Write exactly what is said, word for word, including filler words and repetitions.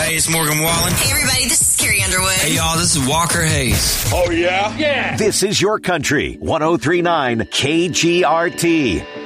Hey, it's Morgan Wallen. Hey, everybody, this is Carrie Underwood. Hey, y'all, this is Walker Hayes. Oh, yeah? Yeah. This is your country, one oh three point nine K G R T.